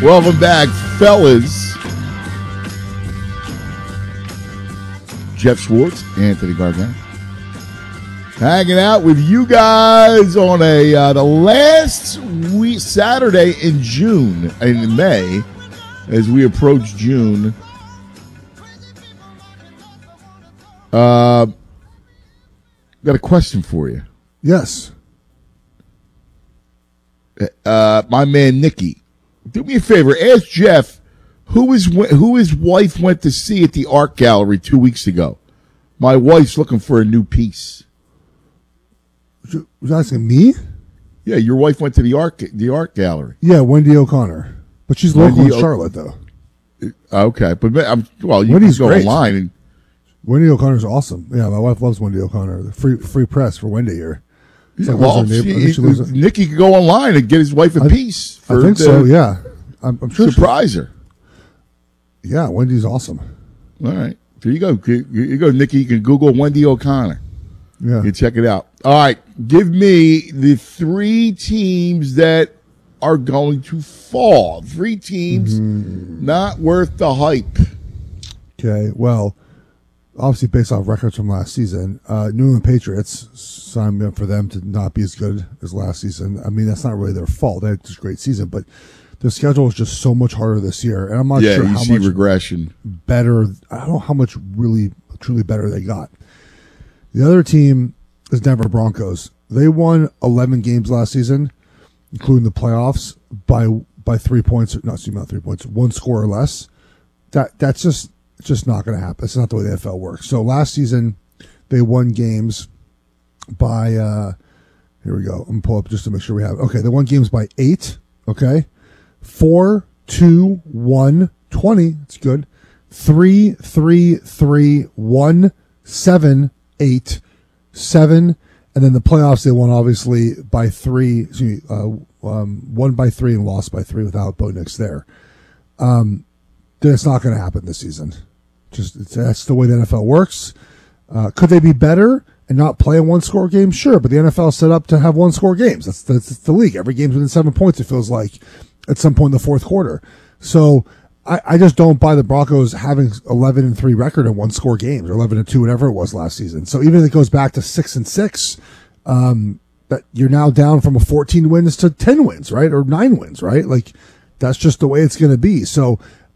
Welcome back, fellas. Jeff Schwartz, Anthony Gargano, hanging out with you guys on the last week Saturday in May, as we approach June. Got a question for you. Yes. My man Nicky, do me a favor. Ask Jeff who his wife went to see at the art gallery 2 weeks ago. My wife's looking for a new piece. Was you asking me? Yeah, your wife went to the art gallery. Yeah, Wendy O'Connor, but she's local in Charlotte, though. Okay, but you Wendy's can go great. online and. Wendy O'Connor's awesome. Yeah, my wife loves Wendy O'Connor. The free press for Wendy here. Yeah, well, Nicky could go online and get his wife a piece. I think so. Yeah, I'm sure. Surprise her. Yeah, Wendy's awesome. All right, there you go. You go, Nicky. You can Google Wendy O'Connor. Yeah, you check it out. All right, give me the 3 teams that are going to fall. 3 teams not worth the hype. Okay, well, obviously based off records from last season, New England Patriots, signed me up for them to not be as good as last season. I mean, that's not really their fault. They had just a great season, but their schedule is just so much harder this year, and I'm not sure how much regression better. I don't know how much really truly better they got. The other team is Denver Broncos. They won 11 games last season, including the playoffs, by 3 points. Not 3 points, 1 score or less. That's just not going to happen. It's not the way the NFL works. So last season, they won games by, here we go. I'm going to pull up just to make sure we have it. Okay, they won games by 8, okay? 4, 2, 1, 20. That's good. 3, 3, 3, 1, 7, 8, 7. And then the playoffs, they won obviously by 3, won by 3 and lost by 3 without Bo Nix there. That's not going to happen this season. That's the way the NFL works. Could they be better and not play a 1-score game? Sure, but the NFL is set up to have 1-score games. That's the league. Every game's within 7 points, it feels like, at some point in the fourth quarter. So I just don't buy the Broncos having 11-3 record in 1-score games, or 11-2, whatever it was last season. So even if it goes back to 6-6, that you're now down from a 14 wins to 10 wins, right? Or 9 wins, right? Like, that's just the way it's going to be. So,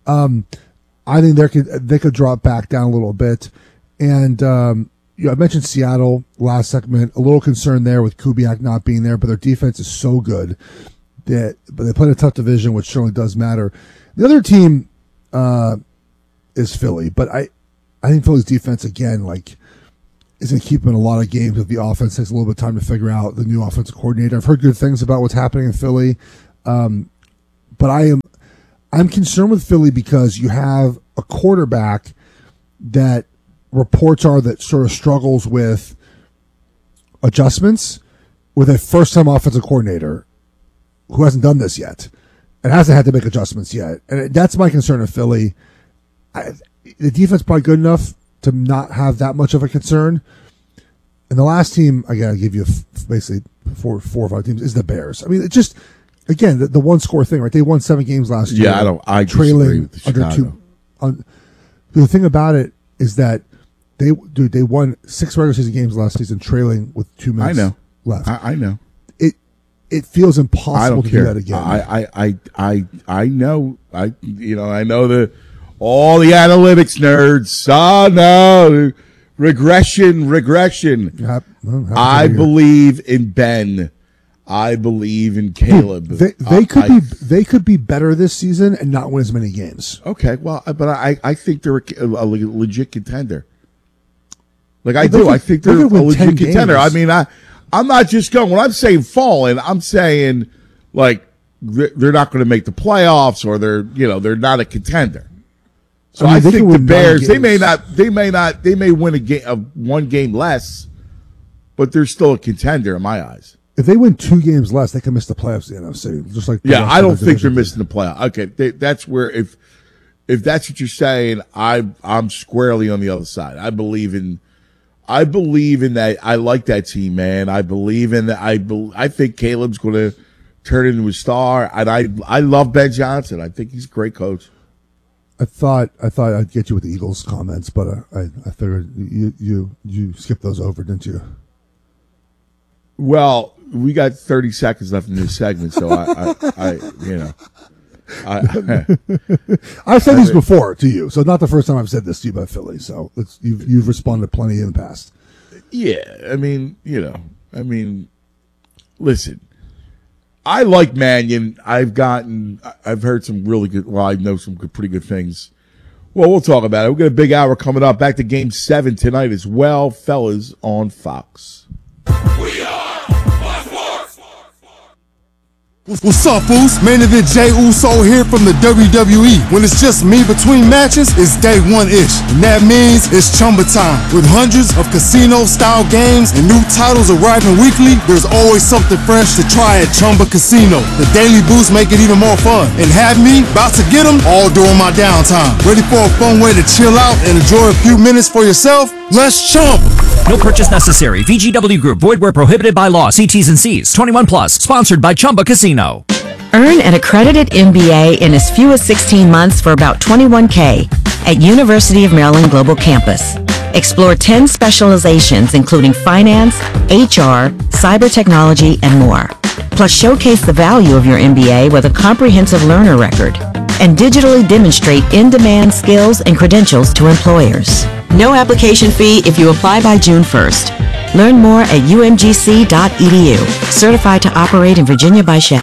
I think they could drop back down a little bit. And, I mentioned Seattle last segment, a little concern there with Kubiak not being there, but their defense is so good but they play a tough division, which certainly does matter. The other team, is Philly, but I think Philly's defense, again, is going to keep them in a lot of games if the offense takes a little bit of time to figure out the new offensive coordinator. I've heard good things about what's happening in Philly. But I'm concerned with Philly because you have a quarterback that reports are that sort of struggles with adjustments, with a first-time offensive coordinator who hasn't done this yet and hasn't had to make adjustments yet. And that's my concern of Philly. The defense is probably good enough to not have that much of a concern. And the last team, I got to give you basically four or 5 teams, is the Bears. I mean, it just... Again, the 1-score thing, right? They won 7 games last year. Yeah, I trailing with under 2. The thing about it is that they won 6 regular season games last season, trailing with 2 minutes left. I know. It feels impossible to do that again. I know. I know all the analytics nerds. Oh no, regression. I believe in Ben. I believe in Caleb. They could be better this season and not win as many games. Okay, well, but I think they're a legit contender. I do. I think they're a legit contender. I mean, I'm not just going. When I'm saying falling, I'm saying they're not going to make the playoffs, or they're not a contender. So I think the Bears, they may win a game, 1 game less, but they're still a contender in my eyes. If they win 2 games less, they can miss the playoffs in the NFC. Just like I don't think they're missing the playoffs. Okay, that's where if that's what you're saying, I'm squarely on the other side. I believe in that. I like that team, man. I believe in that. I think Caleb's going to turn into a star. And I love Ben Johnson. I think he's a great coach. I thought I'd get you with the Eagles comments, but I figured you skipped those over, didn't you? Well, we got 30 seconds left in this segment, so I've said these before to you, so not the first time I've said this to you about Philly. So you've responded plenty in the past. Yeah, listen. I like Mannion. I've heard some really good. Well, I know some pretty good things. Well, we'll talk about it. We've got a big hour coming up. Back to Game 7 tonight as well, fellas, on Fox. We are What's up, Oos? Main event Jey Uso here from the WWE. When it's just me between matches, it's day one-ish. And that means it's Chumba time. With hundreds of casino-style games and new titles arriving weekly, there's always something fresh to try at Chumba Casino. The daily boosts make it even more fun. And have me about to get them all during my downtime. Ready for a fun way to chill out and enjoy a few minutes for yourself? Let's Chumba! No purchase necessary. VGW Group. Void where prohibited by law. See T's and C's. 21 plus. Sponsored by Chumba Casino. Earn an accredited MBA in as few as 16 months for about $21K at University of Maryland Global Campus. Explore 10 specializations including finance, HR, cyber technology, and more. Plus showcase the value of your MBA with a comprehensive learner record and digitally demonstrate in-demand skills and credentials to employers. No application fee if you apply by June 1st. Learn more at umgc.edu. Certified to operate in Virginia by Shell.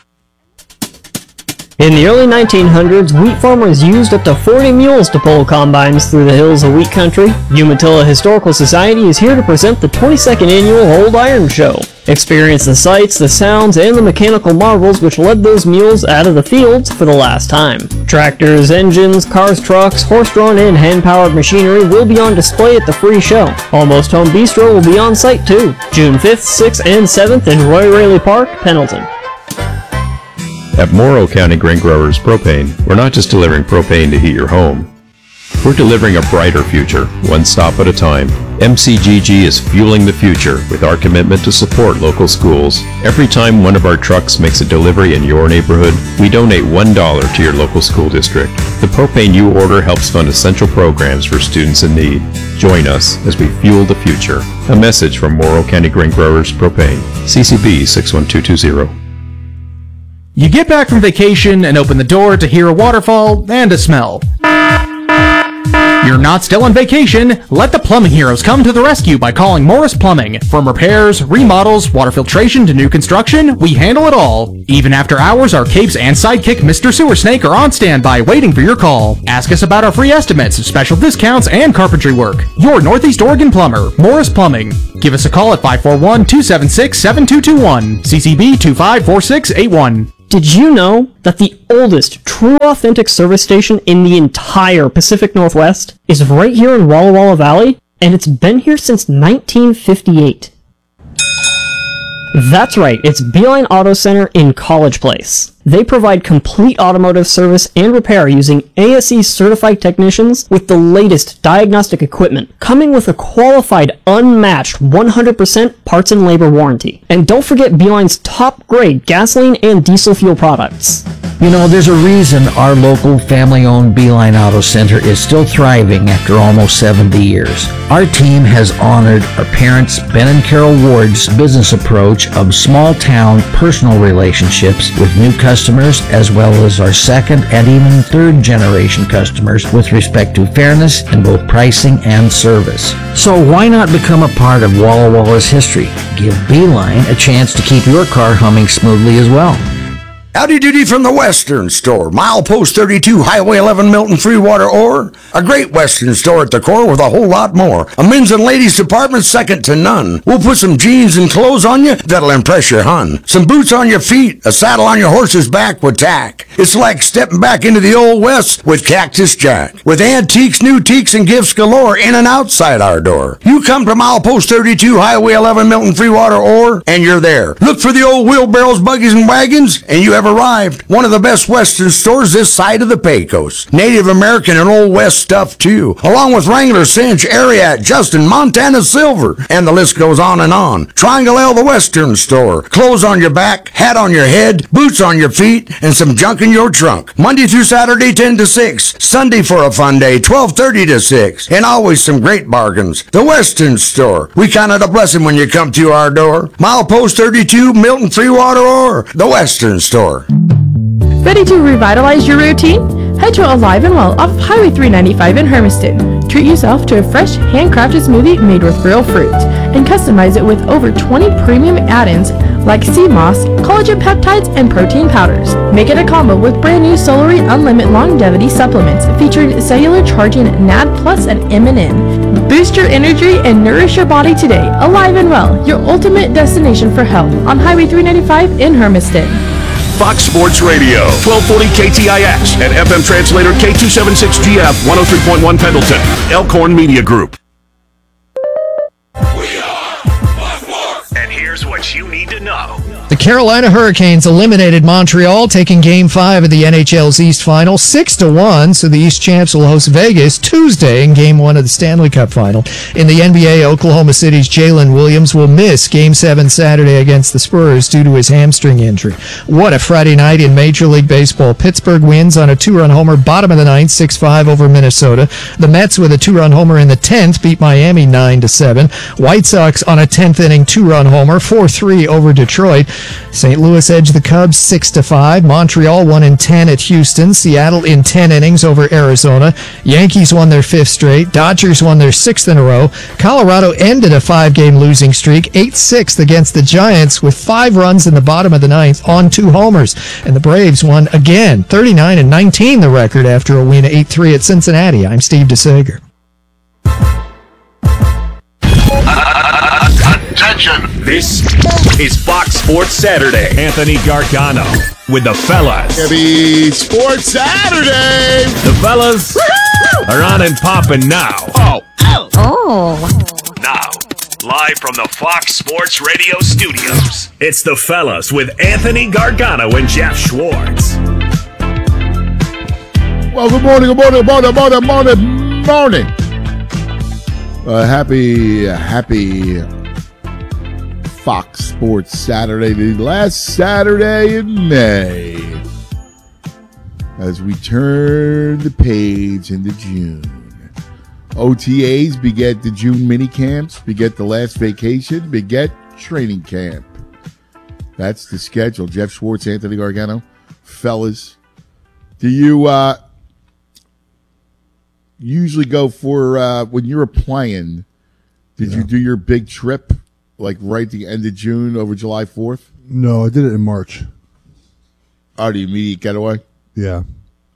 In the early 1900s, wheat farmers used up to 40 mules to pull combines through the hills of wheat country. Umatilla Historical Society is here to present the 22nd annual Old Iron Show. Experience the sights, the sounds, and the mechanical marvels which led those mules out of the fields for the last time. Tractors, engines, cars, trucks, horse-drawn and hand-powered machinery will be on display at the free show. Almost Home Bistro will be on site too, June 5th, 6th, and 7th in Roy Raley Park, Pendleton. At Morrow County Grain Growers Propane, we're not just delivering propane to heat your home. We're delivering a brighter future, one stop at a time. MCGG is fueling the future with our commitment to support local schools. Every time one of our trucks makes a delivery in your neighborhood, we donate $1 to your local school district. The propane you order helps fund essential programs for students in need. Join us as we fuel the future. A message from Morrow County Grain Growers Propane. CCB 61220. You get back from vacation and open the door to hear a waterfall and a smell. You're not still on vacation. Let the plumbing heroes come to the rescue by calling Morris Plumbing. From repairs, remodels, water filtration to new construction, we handle it all. Even after hours, our capes and sidekick Mr. Sewer Snake are on standby waiting for your call. Ask us about our free estimates, special discounts, and carpentry work. Your Northeast Oregon plumber, Morris Plumbing. Give us a call at 541-276-7221. CCB 254681. Did you know that the oldest true authentic service station in the entire Pacific Northwest is right here in Walla Walla Valley? And it's been here since 1958. That's right, it's Beeline Auto Center in College Place. They provide complete automotive service and repair using ASE certified technicians with the latest diagnostic equipment, coming with a qualified, unmatched 100% parts and labor warranty. And don't forget Beeline's top grade gasoline and diesel fuel products. You know, there's a reason our local family-owned Beeline Auto Center is still thriving after almost 70 years. Our team has honored our parents, Ben and Carol Ward's business approach of small-town personal relationships with new customers, as well as our second and even third-generation customers with respect to fairness in both pricing and service. So why not become a part of Walla Walla's history? Give Beeline a chance to keep your car humming smoothly as well. Howdy doody from the Western Store. Milepost 32, Highway 11, Milton, Freewater, or a great Western store at the core with a whole lot more. A men's and ladies department second to none. We'll put some jeans and clothes on you that'll impress your hun. Some boots on your feet, a saddle on your horse's back with tack. It's like stepping back into the Old West with Cactus Jack. With antiques, new teaks, and gifts galore in and outside our door. You come to Milepost 32, Highway 11, Milton, Freewater, or, and you're there. Look for the old wheelbarrows, buggies, and wagons, and you have have arrived. One of the best Western stores this side of the Pecos. Native American and Old West stuff too, along with Wrangler, Cinch, Ariat, Justin, Montana Silver, and the list goes on and on. Triangle L, the Western store. Clothes on your back, hat on your head, boots on your feet, and some junk in your trunk. Monday through Saturday, 10 to 6. Sunday for a fun day, 12:30 to 6. And always some great bargains. The Western store. We count it a blessing when you come to our door. Milepost 32, Milton Freewater, or the Western store. Ready to revitalize your routine? Head to Alive and Well off of Highway 395 in Hermiston. Treat yourself to a fresh, handcrafted smoothie made with real fruit, and customize it with over 20 premium add-ins like sea moss, collagen peptides, and protein powders. Make it a combo with brand new Solary Unlimited Longevity supplements featuring cellular charging NAD Plus and MNN. Boost your energy and nourish your body today. Alive and Well, your ultimate destination for health on Highway 395 in Hermiston. Fox Sports Radio, 1240 KTIX, and FM translator K276GF, 103.1 Pendleton, Elkhorn Media Group. And here's what you need to know. The Carolina Hurricanes eliminated Montreal, taking Game 5 of the NHL's East Final 6-1, so the East champs will host Vegas Tuesday in Game 1 of the Stanley Cup Final. In the NBA, Oklahoma City's Jalen Williams will miss Game 7 Saturday against the Spurs due to his hamstring injury. What a Friday night in Major League Baseball. Pittsburgh wins on a 2-run homer, bottom of the ninth, 6-5 over Minnesota. The Mets with a 2-run homer in the 10th beat Miami 9-7. White Sox on a 10th inning 2-run homer, 4-3 over Detroit. St. Louis edged the Cubs 6-5. Montreal won in 10 at Houston. Seattle in 10 innings over Arizona. Yankees won their 5th straight. Dodgers won their 6th in a row. Colorado ended a 5-game losing streak, 8-6 against the Giants with 5 runs in the bottom of the ninth on 2 homers. And the Braves won again, 39-19 the record after a win 8-3 at Cincinnati. I'm Steve DeSager. Attention! This is Fox Sports Saturday. Anthony Gargano with the fellas. Happy Sports Saturday! The fellas are on and popping now. Now, live from the Fox Sports Radio studios, it's the fellas with Anthony Gargano and Jeff Schwartz. Well, good morning. Happy Fox Sports Saturday, the last Saturday in May, as we turn the page into June. OTAs beget the June mini camps, beget the last vacation, beget training camp. That's the schedule. Jeff Schwartz, Anthony Gargano. Fellas, do you usually go for, when you were playing, did you do your big trip, like right at the end of June over July 4th? No, I did it in March. Oh, the immediate getaway? Yeah.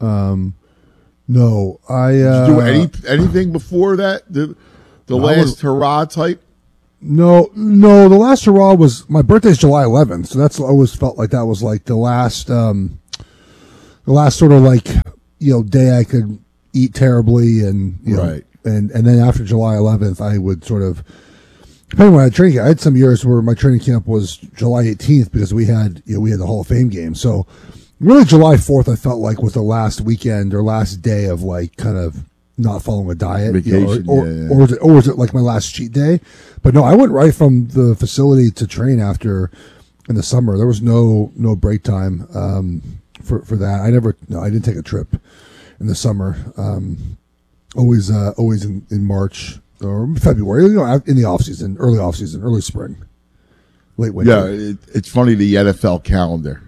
No, I... Did you do anything before that? The last hurrah type? No, the last hurrah was... My birthday's July 11th, so that's always felt like that was like the last sort of like, day I could eat terribly and, right. And then after July 11th, I would sort of... Depending on when I had training camp, I had some years where my training camp was July 18th because we had the Hall of Fame game. So really July 4th, I felt like was the last weekend or last day of like kind of not following a diet. Vacation, or was it like my last cheat day? But no, I went right from the facility to train after in the summer. There was no break time for that. I didn't take a trip in the summer. Always in March. Or February, in the off season, early spring, late winter. Yeah, it's funny, the NFL calendar,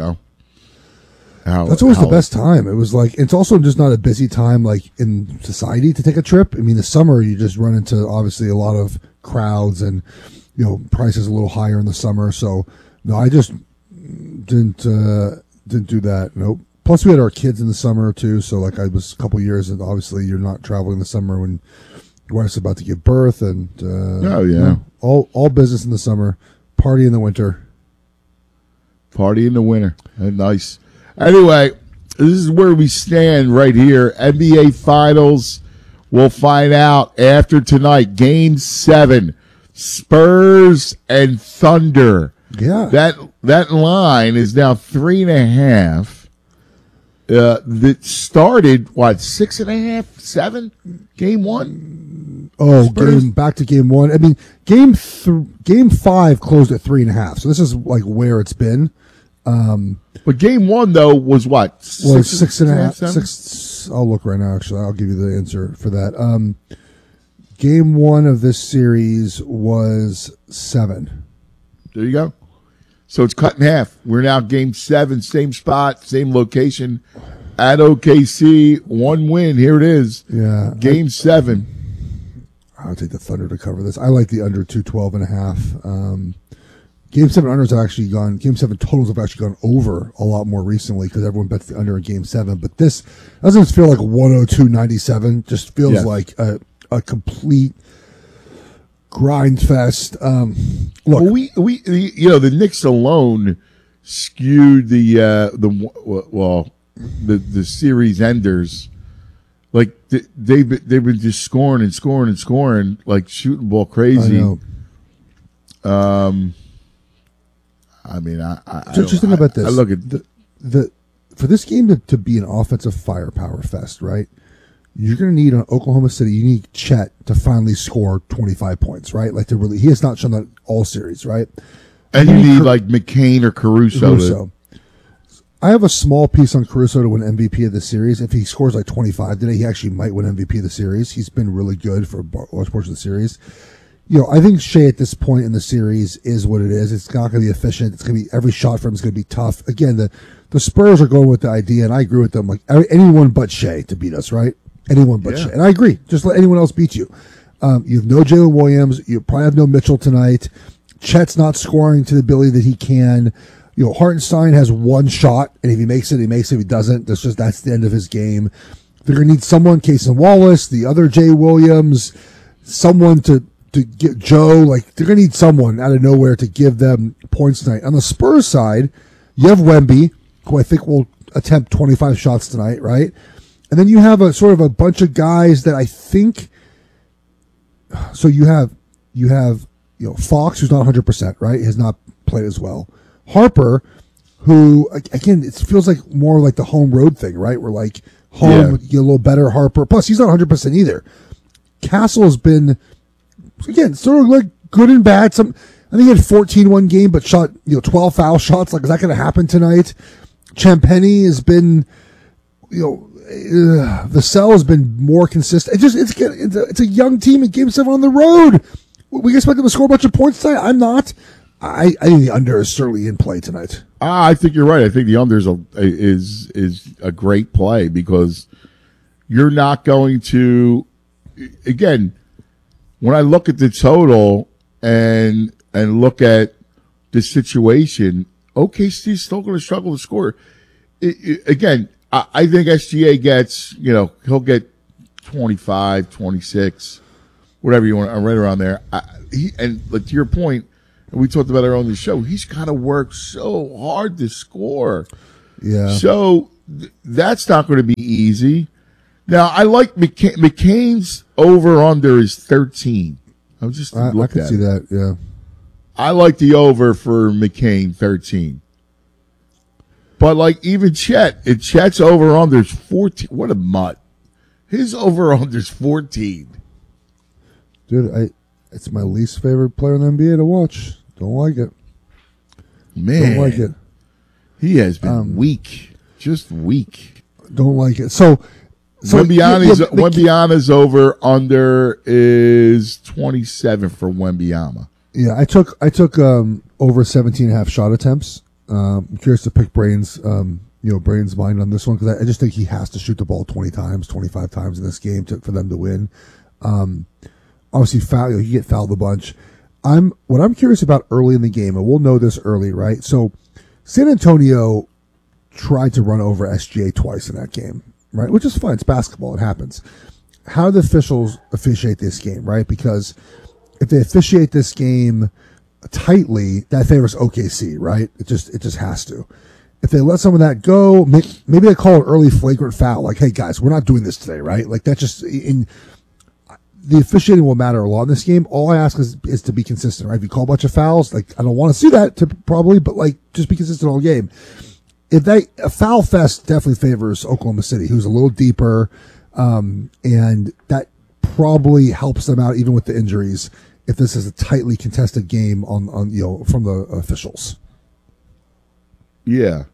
That's always the best time. It was like, it's also just not a busy time like in society to take a trip. I mean, the summer you just run into obviously a lot of crowds and prices a little higher in the summer. So no, I just didn't do that. Nope. Plus we had our kids in the summer too. So like I was a couple years, and obviously you're not traveling in the summer when your wife's about to give birth, and all business in the summer, party in the winter. Nice. Anyway, this is where we stand right here. NBA Finals. We'll find out after tonight. Game 7, Spurs and Thunder. Yeah, that that line is now 3.5. That started 6.5, 7, game 1. Oh, back to game 1. I mean, game 5 closed at 3.5. So this is like where it's been. But game 1 though was what? Was 6.5. 6. I'll look right now. Actually, I'll give you the answer for that. Game 1 of this series was 7. There you go. So it's cut in half. We're now game 7, same spot, same location at OKC. 1 win. Here it is. Yeah. Game 7. I'll take the Thunder to cover this. I like the under 212.5. Game 7 unders have actually gone. Game 7 totals have actually gone over a lot more recently because everyone bets the under in Game 7. But this doesn't feel like 102.97. Just feels like a complete grind fest. Look, well, we the Knicks alone skewed the series enders. Like they've been just scoring and scoring and scoring, like shooting ball crazy. I know. I mean, just think about this. I look at the for this game to be an offensive firepower fest, right? You're going to need on Oklahoma City. You need Chet to finally score 25 points, right? Like he has not shown that all series, right? And you need like McCain or Caruso. I have a small piece on Caruso to win MVP of the series. If he scores like 25 today, he actually might win MVP of the series. He's been really good for a large portion of the series. I think Shea at this point in the series is what it is. It's not going to be efficient. It's going to be every shot from him is going to be tough. Again, the Spurs are going with the idea, and I agree with them. Like anyone but Shea to beat us, right? Anyone but Shea. And I agree. Just let anyone else beat you. You have no Jalen Williams. You probably have no Mitchell tonight. Chet's not scoring to the ability that he can. Hartenstein has one shot, and if he makes it, he makes it. If he doesn't, that's the end of his game. They're going to need someone, Cason Wallace, the other Jay Williams, someone to get Joe. Like, they're going to need someone out of nowhere to give them points tonight. On the Spurs side, you have Wemby, who I think will attempt 25 shots tonight, right? And then you have a sort of a bunch of guys that I think. So you have Fox, who's not 100%, right? Has not played as well. Harper, who again, it feels like more like the home road thing, right? We're like home, get a little better. Harper, plus he's not 100% either. Castle has been again sort of like good and bad. I think he had 14 one game, but shot 12 foul shots. Like, is that going to happen tonight? Champagny has been the cell has been more consistent. It's a young team in Game 7 on the road. We expect them to score a bunch of points tonight. I'm not. I think the under is certainly in play tonight. I think you're right. I think the under is a great play because you're not going to. Again, when I look at the total and look at the situation, OKC's still going to struggle to score. Again, I think SGA gets, he'll get 25, 26, whatever you want, right around there. To your point, and we talked about it on the show, he's kind of worked so hard to score. Yeah. So that's not going to be easy. Now, I like McCain's over-under is 13. I was just I can see that, yeah. I like the over for McCain, 13. But like even Chet's over-under is 14. What a mutt. His over-under is 14. Dude, it's my least favorite player in the NBA to watch. Don't like it. Man. Don't like it. He has been weak. Just weak. Don't like it. So Wembanyama's over-under is 27 for Wembanyama. Yeah, I took over 17.5 shot attempts. I'm curious to pick Brain's mind on this one because I just think he has to shoot the ball 20 times, 25 times in this game for them to win. Obviously, he get fouled a bunch. What I'm curious about early in the game, and we'll know this early, right? So, San Antonio tried to run over SGA twice in that game, right? Which is fine. It's basketball. It happens. How do the officials officiate this game, right? Because if they officiate this game tightly, that favors OKC, right? It just has to. If they let some of that go, maybe they call an early flagrant foul. Like, hey guys, we're not doing this today, right? Like that just the officiating will matter a lot in this game. All I ask is to be consistent, right? If you call a bunch of fouls, like I don't want to see that probably, but like just be consistent all game. A foul fest definitely favors Oklahoma City, who's a little deeper, and that probably helps them out even with the injuries if this is a tightly contested game on from the officials. Yeah.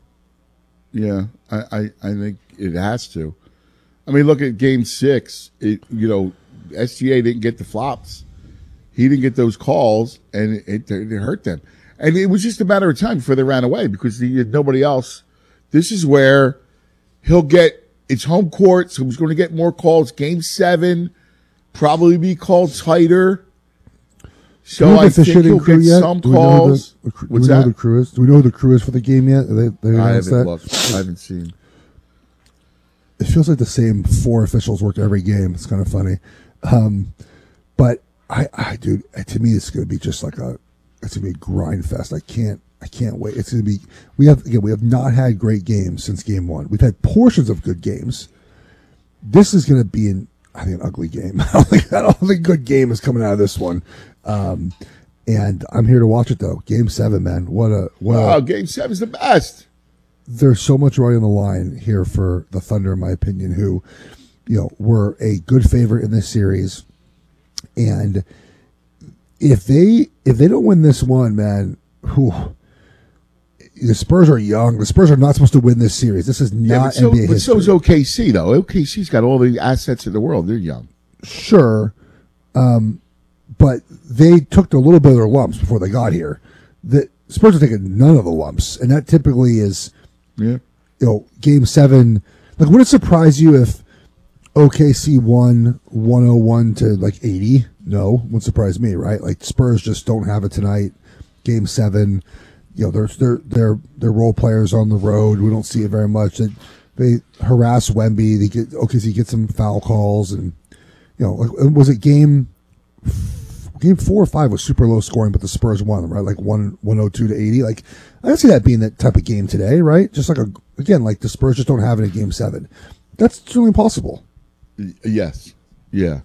I think it has to. I mean, look at Game 6. SGA didn't get the flops. He didn't get those calls, and it hurt them. And it was just a matter of time before they ran away because he had nobody else. This is where it's home court, so he's going to get more calls. Game 7 probably be called tighter. So I think he'll get some calls. Do we know who the crew is? Do we know who the crew is for the game yet? I haven't looked. I haven't seen. It feels like the same 4 officials work every game. It's kind of funny. But dude, to me, it's going to be just like it's going to be a grind fest. I can't wait. It's going to be, we have not had great games since game 1. We've had portions of good games. This is going to be an ugly game. I don't think a good game is coming out of this one. And I'm here to watch it though. Game 7, man. Game 7 is the best. There's so much right on the line here for the Thunder, in my opinion, who, were a good favorite in this series. And if they don't win this one, man, the Spurs are young. The Spurs are not supposed to win this series. This is not NBA history. But so is OKC, though. OKC's got all the assets in the world. They're young. Sure. But they took a little bit of their lumps before they got here. The Spurs are taking none of the lumps, and that typically is, Game 7. Like, would it surprise you if OKC won 101 to like 80? No, wouldn't surprise me, right? Like Spurs just don't have it tonight. Game 7, they're role players on the road. We don't see it very much. They harass Wemby. OKC gets some foul calls, and was it game 4 or 5 was super low scoring, but the Spurs won them, right? Like 102 to 80. Like I can see that being that type of game today, right? Just like the Spurs just don't have it in Game 7. That's certainly impossible. Yes. Yeah.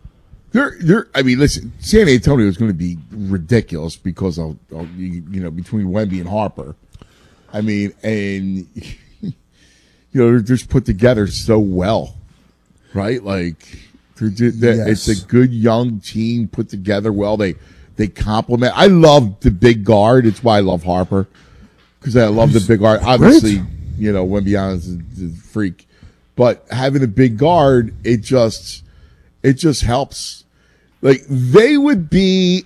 I mean, listen, San Antonio is going to be ridiculous because of between Wemby and Harper. I mean, and they're just put together so well, right? Like it's a good young team put together well. They complement. I love the big guard. It's why I love Harper because I love the big guard. Obviously, Wemby is a freak, but having a big guard, it just helps. Like they would be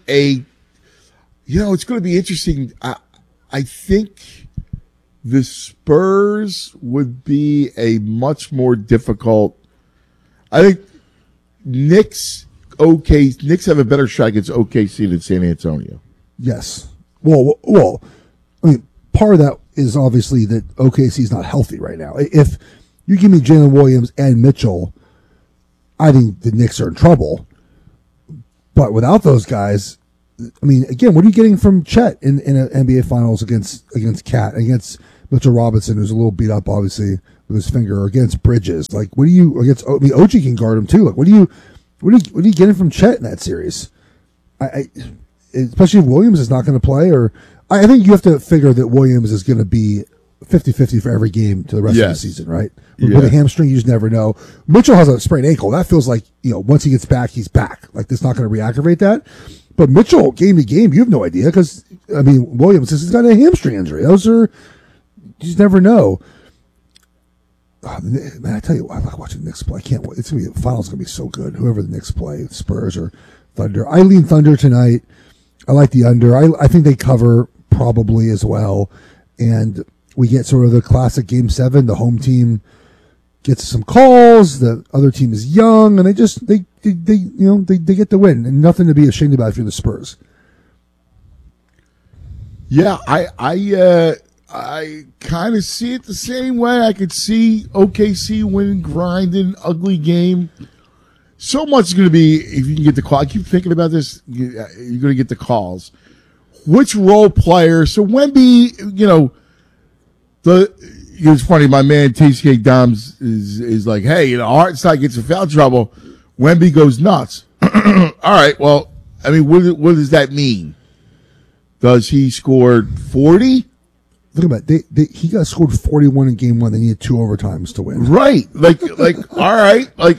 it's going to be interesting. I think the Spurs would be a much more difficult. I think Knicks have a better shot against OKC than San Antonio. Yes. Well, I mean, part of that is obviously that OKC is not healthy right now. If you give me Jalen Williams and Mitchell, I think the Knicks are in trouble. But without those guys, I mean, again, what are you getting from Chet in an NBA Finals against Cat, against Mitchell Robinson, who's a little beat up, obviously, with his finger, or against Bridges? Like, what do you against? I mean, OG can guard him too. Like, what are you getting from Chet in that series? Especially if Williams is not going to play, or I think you have to figure that Williams is going to be 50-50 for every game to the rest of the season, right? With a hamstring, you just never know. Mitchell has a sprained ankle. That feels like, once he gets back, he's back. Like, that's not going to reactivate that. But Mitchell, game to game, you have no idea because, I mean, Williams has got a hamstring injury. You just never know. Oh, man, I tell you what, I like watching the Knicks play. I can't wait. The finals going to be so good. Whoever the Knicks play, Spurs or Thunder. I lean Thunder tonight. I like the under. I think they cover probably as well. And we get sort of the classic Game 7. The home team gets some calls. The other team is young, and they get the win, and nothing to be ashamed about if you're the Spurs. Yeah, I kind of see it the same way. I could see OKC winning, grinding, ugly game. So much is going to be, if you can get the call. I keep thinking about this. You're going to get the calls. Which role player? So Wemby, it's funny. My man TCK Doms is like, hey, Hartenstein gets in foul trouble. Wemby goes nuts. All right. Well, I mean, what does that mean? Does he score 40? Look about it. He got scored 41 in game 1. They needed 2 overtimes to win. Right. Like, all right. Like,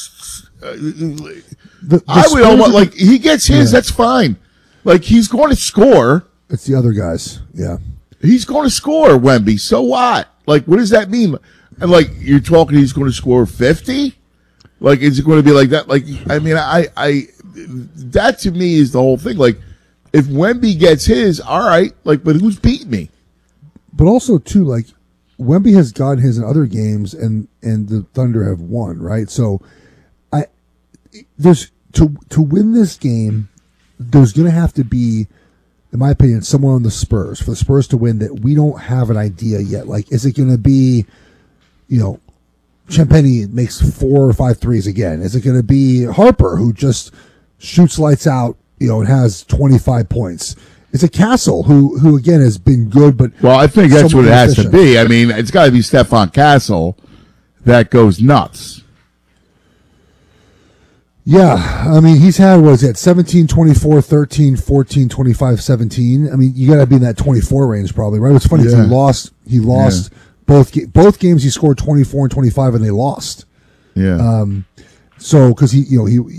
I would almost, like, he gets his, that's fine. Like, he's going to score. It's the other guys. Yeah. He's going to score, Wemby. So what? Like, what does that mean? And, like, you're talking he's going to score 50? Like, is it going to be like that? Like, I mean, that to me is the whole thing. Like, if Wemby gets his, all right. Like, but who's beating me? But also, too, like, Wemby has gotten his in other games, and the Thunder have won, right? So, there's to win this game, there's going to have to be, in my opinion, someone on the Spurs, for the Spurs to win, that we don't have an idea yet. Like, is it going to be, Champagny makes 4 or 5 threes again? Is it going to be Harper, who just shoots lights out, and has 25 points? Is it Castle, who again has been good, but well, I think that's what it has to be. I mean, it's got to be Stephon Castle that goes nuts. Yeah, I mean, he's had, 17, 24, 13, 14, 25, 17. I mean, you got to be in that 24 range probably, right? What's funny is he lost both games. He scored 24 and 25, and they lost. Yeah. So because he's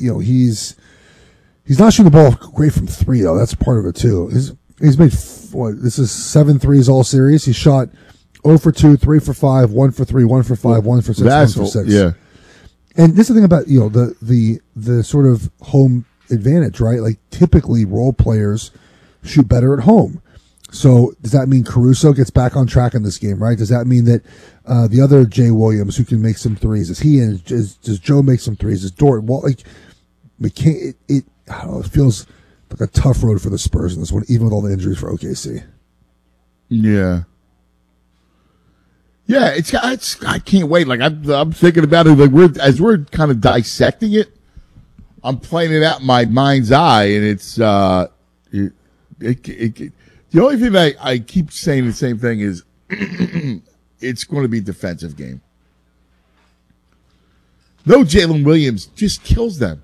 not shooting the ball great from 3 though. That's part of it too. He's made this is 7 threes all series. He shot 0 for 2, 3 for 5, 1 for 3, 1 for 5, 1 for 6, 1 for 6. Yeah. And this is the thing about the sort of home advantage, right? Like typically role players shoot better at home. So does that mean Caruso gets back on track in this game, right? Does that mean that the other Jay Williams, who can make some threes, is he in? Does Joe make some threes? Is Dort? Well, like McCain, it feels like a tough road for the Spurs in this one, even with all the injuries for OKC. Yeah. Yeah, it's I can't wait. Like I'm thinking about it. Like we're kind of dissecting it. I'm playing it out in my mind's eye, and it's the only thing that I keep saying the same thing is it's going to be defensive game. No Jalen Williams just kills them.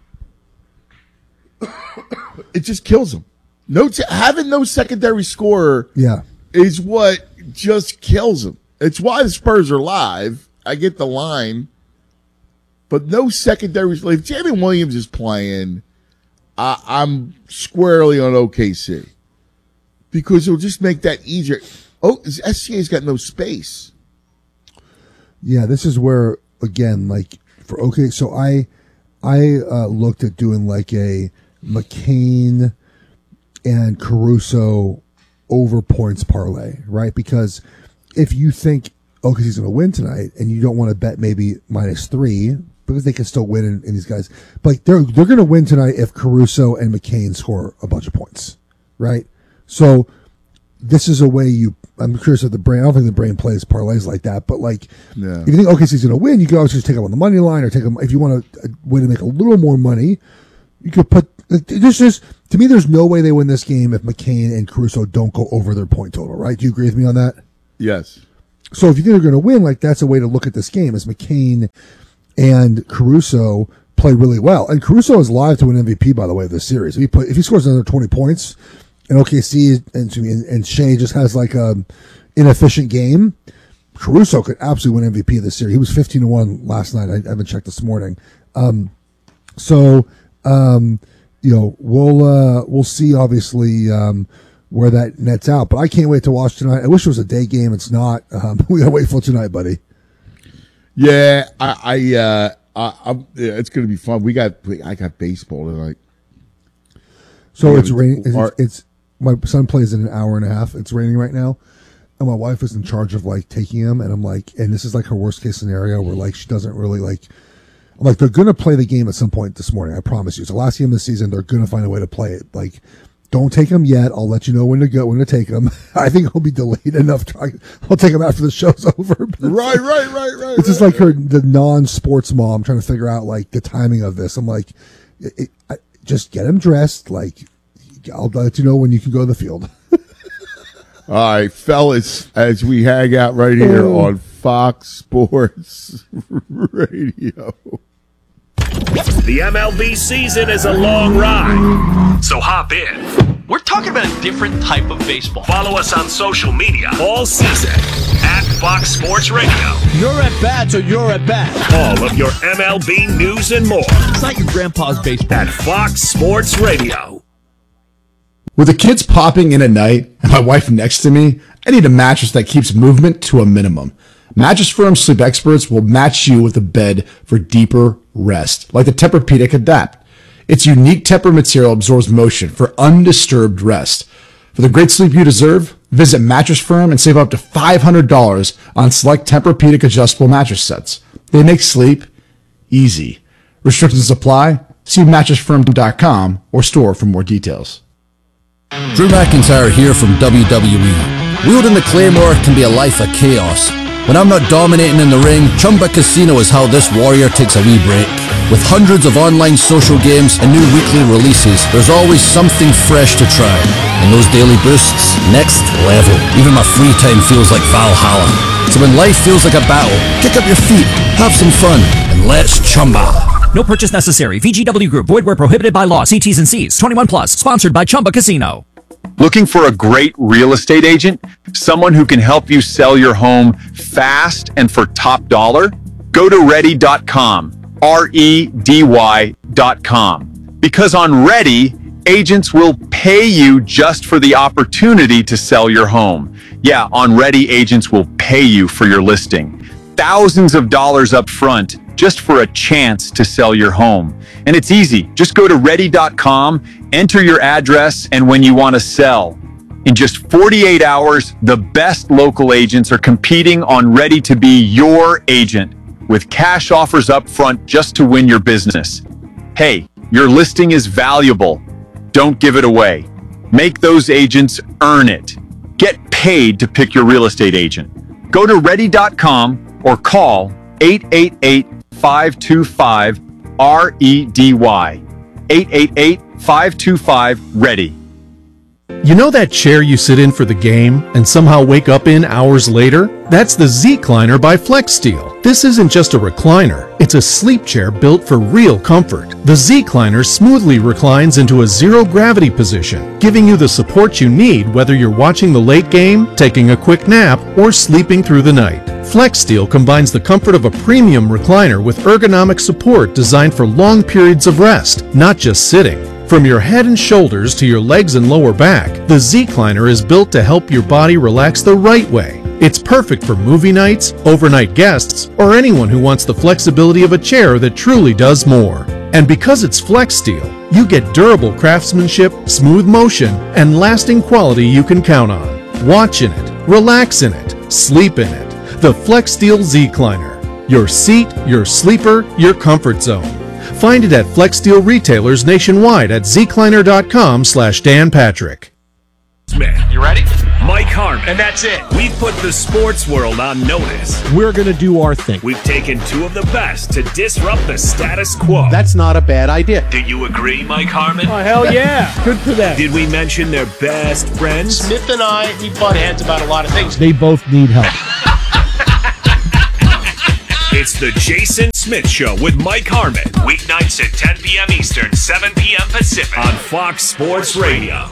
It just kills them. Having no secondary scorer is what just kills them. It's why the Spurs are live. I get the line. But no secondary. If Jalen Williams is playing, I'm squarely on OKC. Because it'll just make that easier. Oh, SGA's got no space. Yeah, this is where, again, like, for OKC, so I looked at doing like a McCain and Caruso over points parlay, right? Because if you think OKC's going to win tonight and you don't want to bet maybe -3 because they can still win in these guys, but like they're going to win tonight if Caruso and McCain score a bunch of points, right? So this is a way I'm curious if the brain, I don't think the brain plays parlays like that, but like if you think OKC's going to win, you can always just take them on the money line or take them, if you want a way to make a little more money, you could put, to me, there's no way they win this game if McCain and Caruso don't go over their point total, right? Do you agree with me on that? Yes. So if you think they're going to win, like that's a way to look at this game, is McCain and Caruso play really well. And Caruso is live to win MVP, by the way, of this series. If he scores another 20 points and OKC and Shea just has like a inefficient game, Caruso could absolutely win MVP of this series. He was 15-1 last night. I haven't checked this morning. We'll see obviously where that nets out. But I can't wait to watch tonight. I wish it was a day game. It's not. We gotta wait for tonight, buddy. Yeah, it's gonna be fun. I got baseball tonight. So it's raining. It's my son plays in an hour and a half. It's raining right now, and my wife is in charge of like taking him. And I'm like, and this is like her worst case scenario where like she doesn't really like. I'm like, they're gonna play the game at some point this morning. I promise you. It's the last game of the season. They're gonna find a way to play it. Like, don't take him yet. I'll let you know when to take him. I think he'll be delayed enough. I'll take him after the show's over. Right. It's just like the non-sports mom trying to figure out like the timing of this. I'm like, just get him dressed. Like, I'll let you know when you can go to the field. All right, fellas, as we hang out right here on Fox Sports Radio. The MLB season is a long ride, so hop in. We're talking about a different type of baseball. Follow us on social media all season at Fox Sports Radio. You're at bats or you're at bat. All of your MLB news and more. It's not your grandpa's baseball. At Fox Sports Radio. With the kids popping in at night and my wife next to me, I need a mattress that keeps movement to a minimum. Mattress Firm Sleep Experts will match you with a bed for deeper rest, like the Tempur-Pedic Adapt. Its unique Tempur material absorbs motion for undisturbed rest. For the great sleep you deserve, visit Mattress Firm and save up to $500 on select Tempur-Pedic adjustable mattress sets. They make sleep easy. Restrictions apply. See mattressfirm.com or store for more details. Drew McIntyre here from WWE. Wielding the Claymore can be a life of chaos. When I'm not dominating in the ring, Chumba Casino is how this warrior takes a wee break. With hundreds of online social games and new weekly releases, there's always something fresh to try. And those daily boosts, next level. Even my free time feels like Valhalla. So when life feels like a battle, kick up your feet, have some fun, and let's Chumba. No purchase necessary. VGW Group. Void where prohibited by law. See T's and C's. 21 plus. Sponsored by Chumba Casino. Looking for a great real estate agent? Someone who can help you sell your home fast and for top dollar? Go to ready.com. REDY.com. Because on Ready, agents will pay you just for the opportunity to sell your home. Yeah, on Ready, agents will pay you for your listing. Thousands of dollars up front just for a chance to sell your home. And it's easy. Just go to ready.com, enter your address, and when you want to sell. In just 48 hours, the best local agents are competing on Ready to be your agent with cash offers up front just to win your business. Hey, your listing is valuable. Don't give it away. Make those agents earn it. Get paid to pick your real estate agent. Go to ready.com or call 888-525-REDY. 888-525-READY. You know that chair you sit in for the game and somehow wake up in hours later? That's the Z-Cliner by FlexSteel. This isn't just a recliner, it's a sleep chair built for real comfort. The Z-Cliner smoothly reclines into a zero-gravity position, giving you the support you need whether you're watching the late game, taking a quick nap, or sleeping through the night. FlexSteel combines the comfort of a premium recliner with ergonomic support designed for long periods of rest, not just sitting. From your head and shoulders to your legs and lower back, the Z-Cliner is built to help your body relax the right way. It's perfect for movie nights, overnight guests, or anyone who wants the flexibility of a chair that truly does more. And because it's FlexSteel, you get durable craftsmanship, smooth motion, and lasting quality you can count on. Watch in it, relax in it, sleep in it. The FlexSteel Z-Cliner. Your seat, your sleeper, your comfort zone. Find it at FlexSteel retailers nationwide at zcliner.com/Dan Patrick. Smith. You ready? Mike Harmon. And that's it. We've put the sports world on notice. We're going to do our thing. We've taken two of the best to disrupt the status quo. That's not a bad idea. Do you agree, Mike Harmon? Oh, hell yeah. Good for them. Did we mention their best friends? Smith and I, we butt heads about a lot of things. They both need help. It's the Jason Smith Show with Mike Harmon. Weeknights at 10 p.m. Eastern, 7 p.m. Pacific. On Fox Sports Radio.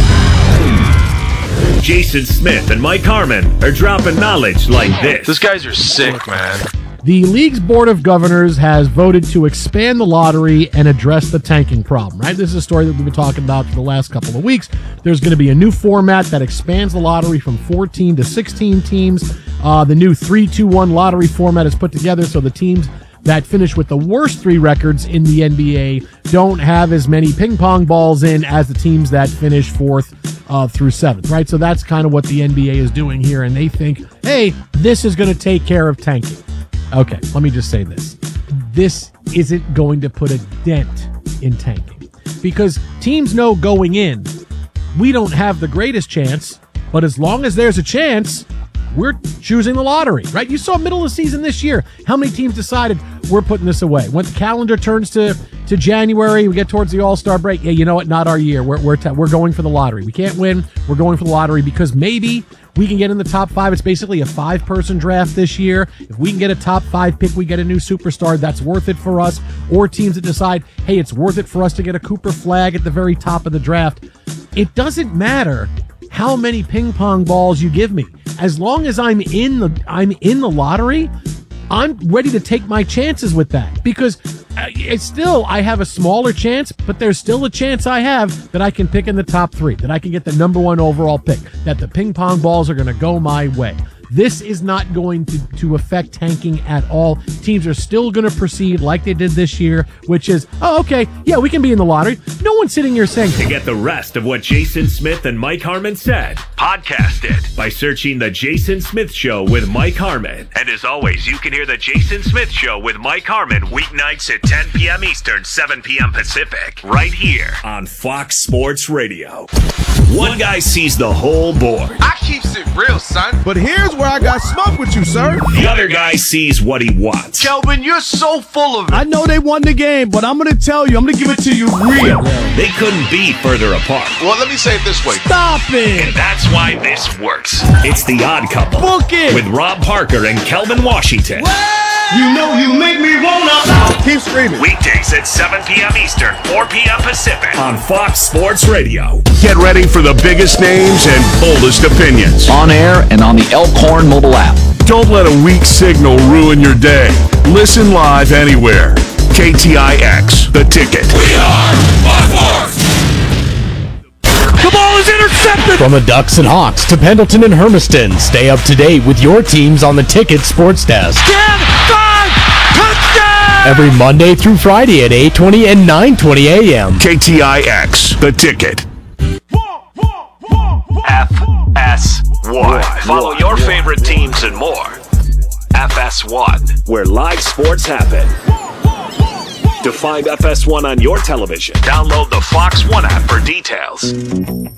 Jason Smith and Mike Harmon are dropping knowledge like this. These guys are sick, man. The league's Board of Governors has voted to expand the lottery and address the tanking problem, right? This is a story that we've been talking about for the last couple of weeks. There's going to be a new format that expands the lottery from 14 to 16 teams. The new 3-2-1 lottery format is put together so the teams that finish with the worst three records in the NBA don't have as many ping pong balls in as the teams that finish fourth through seventh, right? So that's kind of what the NBA is doing here, and they think, hey, this is going to take care of tanking. Okay, let me just say this. This isn't going to put a dent in tanking because teams know going in, we don't have the greatest chance, but as long as there's a chance, we're choosing the lottery, right? You saw middle of the season this year. How many teams decided we're putting this away? When the calendar turns to January, we get towards the All-Star break. Yeah, you know what? Not our year. We're going for the lottery. We can't win. We're going for the lottery because maybe we can get in the top 5. It's basically a 5-person draft this year. If we can get a top 5 pick, we get a new superstar. That's worth it for us. Or teams that decide, hey, it's worth it for us to get a Cooper Flagg at the very top of the draft. It doesn't matter how many ping pong balls you give me. As long as I'm in the lottery, I'm ready to take my chances with that because I have a smaller chance, but there's still a chance I have that I can pick in the top 3, that I can get the number 1 overall pick, that the ping pong balls are going to go my way. This is not going to affect tanking at all. Teams are still going to proceed like they did this year, which is, oh, okay, yeah, we can be in the lottery. No one's sitting here saying... To get the rest of what Jason Smith and Mike Harmon said, podcast it by searching The Jason Smith Show with Mike Harmon. And as always, you can hear The Jason Smith Show with Mike Harmon weeknights at 10 p.m. Eastern, 7 p.m. Pacific, right here on Fox Sports Radio. One guy sees the whole board. I keeps it real, son. But here's where I got smoke with you, sir. The other guy sees what he wants. Kelvin, you're so full of it. I know they won the game, but I'm going to tell you, I'm going to give it to you real. They couldn't be further apart. Well, let me say it this way. Stop it. And that's why this works. It's The Odd Couple. Book it. With Rob Parker and Kelvin Washington. You know you make me wanna. Keep screaming. Weekdays at 7 p.m. Eastern, 4 p.m. Pacific on Fox Sports Radio. Get ready for the biggest names and boldest opinions. On air and on the Elkhorn mobile app. Don't let a weak signal ruin your day. Listen live anywhere. KTIX, The Ticket. We are Fox. The ball is intercepted! From the Ducks and Hawks to Pendleton and Hermiston, stay up to date with your teams on the Ticket Sports Desk. 10, 5, touchdown! Every Monday through Friday at 8:20 and 9:20 a.m. KTIX, The Ticket. FS1. Follow your favorite teams and more. FS1, where live sports happen. To find FS1 on your television, download the Fox One app for details.